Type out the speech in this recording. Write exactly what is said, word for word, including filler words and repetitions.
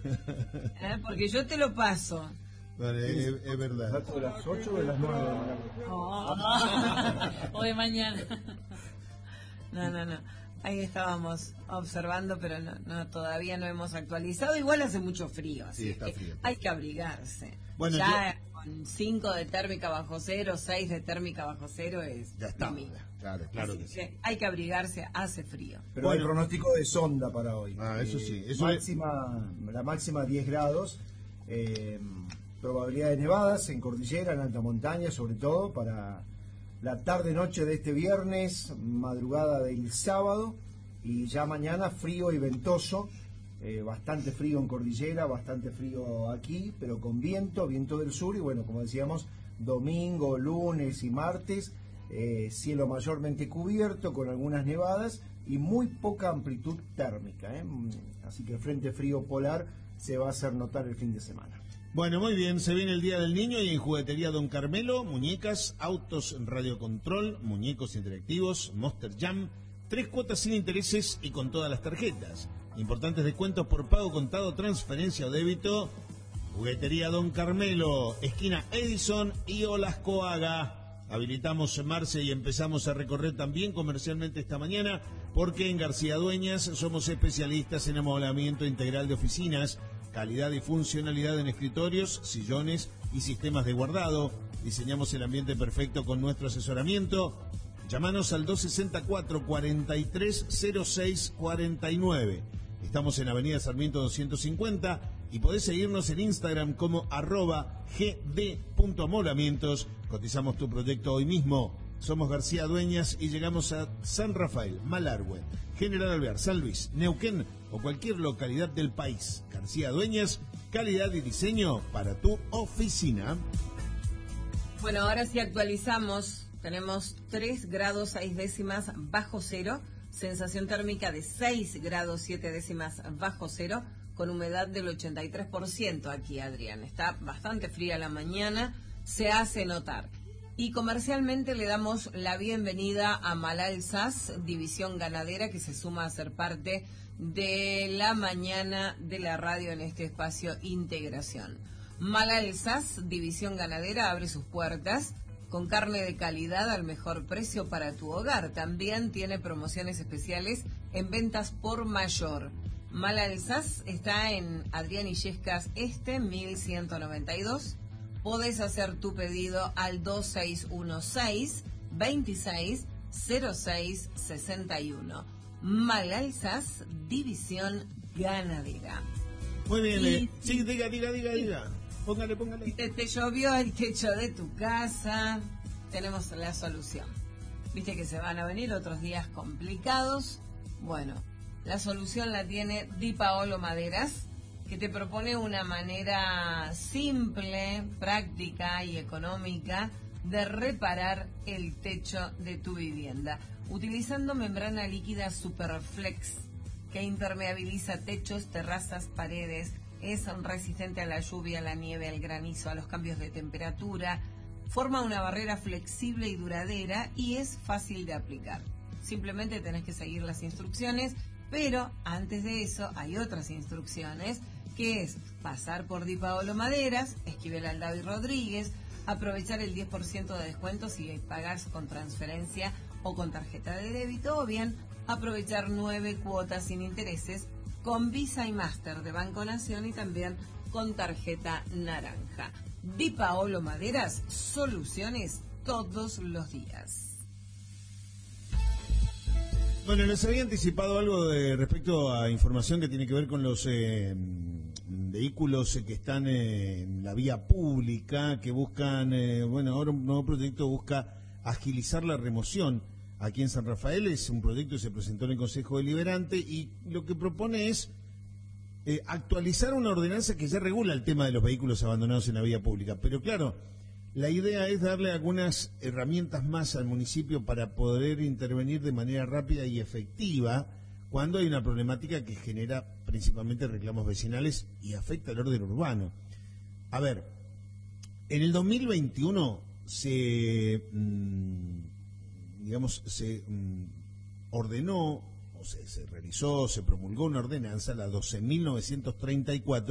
¿Eh? Porque yo te lo paso. Vale, es, es verdad. ¿Dato de las ocho o de las nueve? Oh. O de mañana. No, no, no. Ahí estábamos observando, pero no, no, todavía no hemos actualizado. Igual hace mucho frío, así Sí, está que frío. hay que abrigarse. Bueno, ya yo... con cinco de térmica bajo cero, seis de térmica bajo cero es... Ya está. Mira. Claro, claro Así que sí. que hay que abrigarse, hace frío. Pero Bueno. hay pronóstico de sonda para hoy. Ah, eso sí. Eh, Eso máxima, es... La máxima diez grados. Eh, probabilidad de nevadas en cordillera, en alta montaña, sobre todo para la tarde-noche de este viernes, madrugada del sábado, y ya mañana frío y ventoso, eh, bastante frío en cordillera, bastante frío aquí, pero con viento, viento del sur, y bueno, como decíamos, domingo, lunes y martes, eh, cielo mayormente cubierto, con algunas nevadas, y muy poca amplitud térmica, ¿eh? Así que el frente frío polar se va a hacer notar el fin de semana. Bueno, muy bien, se viene el Día del Niño y en Juguetería Don Carmelo, muñecas, autos, radiocontrol, muñecos interactivos, Monster Jam, tres cuotas sin intereses y con todas las tarjetas. Importantes descuentos por pago contado, transferencia o débito. Juguetería Don Carmelo, esquina Edison y Olascoaga. Habilitamos Marce y empezamos a recorrer también comercialmente esta mañana, porque en García Dueñas somos especialistas en amoblamiento integral de oficinas, calidad y funcionalidad en escritorios, sillones y sistemas de guardado. Diseñamos el ambiente perfecto con nuestro asesoramiento. Llámanos al dos sesenta y cuatro, cuarenta y tres cero seis cuarenta y nueve. Estamos en Avenida Sarmiento doscientos cincuenta y podés seguirnos en Instagram como arroba gd.amoblamientos. Cotizamos tu proyecto hoy mismo. Somos García Dueñas y llegamos a San Rafael, Malargüe, General Alvear, San Luis, Neuquén o cualquier localidad del país. García Dueñas, calidad y diseño para tu oficina. Bueno, ahora sí actualizamos. Tenemos tres grados seis décimas bajo cero, sensación térmica de seis grados siete décimas bajo cero, con humedad del ochenta y tres por ciento aquí, Adrián. Está bastante fría la mañana, se hace notar. Y comercialmente le damos la bienvenida a Malal Sas, división ganadera, que se suma a ser parte de la mañana de la radio en este espacio Integración. Malal Sas, división ganadera, abre sus puertas con carne de calidad al mejor precio para tu hogar. También tiene promociones especiales en ventas por mayor. Malal Sas está en Adrián Illescas Este, mil ciento noventa y dos. Podés hacer tu pedido al dos seis uno seis, veintiséis cero seis sesenta y uno. Malal Sas, división ganadera. Muy bien, Y, eh. sí, diga, diga, diga, diga. Póngale, póngale. Te, te llovió el techo de tu casa, tenemos la solución. Viste que se van a venir otros días complicados. Bueno, la solución la tiene Di Paolo Maderas, que te propone una manera simple, práctica y económica de reparar el techo de tu vivienda, utilizando membrana líquida Superflex, que impermeabiliza techos, terrazas, paredes. Es resistente a la lluvia, a la nieve, al granizo, a los cambios de temperatura. Forma una barrera flexible y duradera y es fácil de aplicar. Simplemente tenés que seguir las instrucciones, pero antes de eso hay otras instrucciones, que es pasar por Di Paolo Maderas, Esquivel Aldao y Rodríguez, aprovechar el diez por ciento de descuento si pagás con transferencia o con tarjeta de débito, o bien aprovechar nueve cuotas sin intereses con Visa y Master de Banco Nación y también con tarjeta naranja. Di Paolo Maderas, soluciones todos los días. Bueno, les había anticipado algo de respecto a información que tiene que ver con los eh, vehículos que están eh, en la vía pública, que buscan, eh, bueno, ahora un nuevo proyecto busca agilizar la remoción. Aquí en San Rafael es un proyecto que se presentó en el Consejo Deliberante y lo que propone es eh, actualizar una ordenanza que ya regula el tema de los vehículos abandonados en la vía pública. Pero claro, la idea es darle algunas herramientas más al municipio para poder intervenir de manera rápida y efectiva cuando hay una problemática que genera principalmente reclamos vecinales y afecta al orden urbano. A ver, en el dos mil veintiuno se... Mmm, digamos, se mm, ordenó, o se, se realizó, se promulgó una ordenanza, la doce mil novecientos treinta y cuatro,